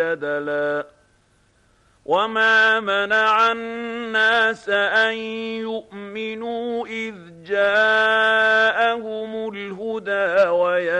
جدلا وما منع الناس أن يؤمنوا إذ جاءهم